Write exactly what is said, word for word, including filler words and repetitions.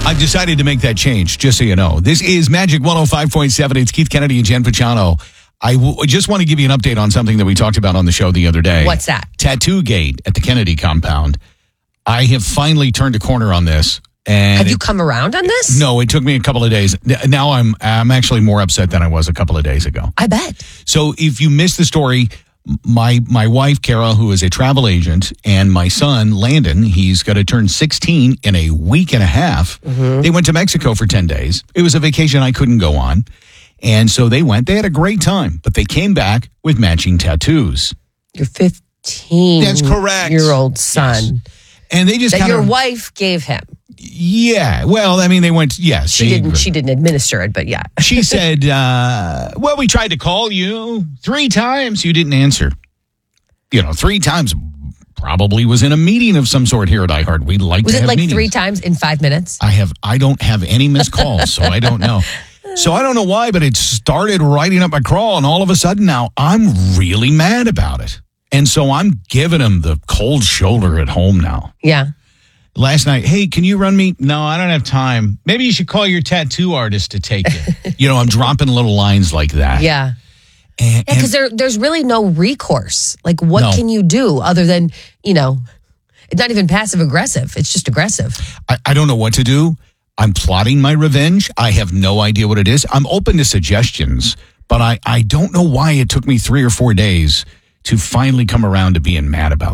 I've decided to make that change, just so you know. This is Magic one oh five point seven. It's Keith Kennedy and Jen Pachano. I w- just want to give you an update on something that we talked about on the show the other day. What's that? Tattoo Gate at the Kennedy compound. I have finally turned a corner on this. And Have you it, come around on this? No, it took me a couple of days. Now I'm I'm actually more upset than I was a couple of days ago. I bet. So if you missed the story, my my wife, Kara, who is a travel agent, and my son, Landon, he's going to turn sixteen in a week and a half. Mm-hmm. They went to Mexico for ten days. It was a vacation I couldn't go on. And so they went. They had a great time, but they came back with matching tattoos. Your fifteen That's correct. year old son. Yes. And they just that kind of, your wife gave him. Yeah. Well, I mean, they went, yes. She didn't agreed. She didn't administer it, but yeah. She said, uh, well, we tried to call you three times. You didn't answer. You know, three times probably was in a meeting of some sort here at iHeart. We'd like was to have Was it like meetings. three times in five minutes? I have, I don't have any missed calls, so I don't know. So I don't know why, but it started writing up my crawl, and all of a sudden now I'm really mad about it. And so I'm giving him the cold shoulder at home now. Yeah. Last night, hey, can you run me? No, I don't have time. Maybe you should call your tattoo artist to take it. You know, I'm dropping little lines like that. Yeah. And, yeah, because there, there's really no recourse. Like, what no. can you do other than, you know, it's not even passive aggressive. It's just aggressive. I, I don't know what to do. I'm plotting my revenge. I have no idea what it is. I'm open to suggestions, but I, I don't know why it took me three or four days to finally come around to being mad about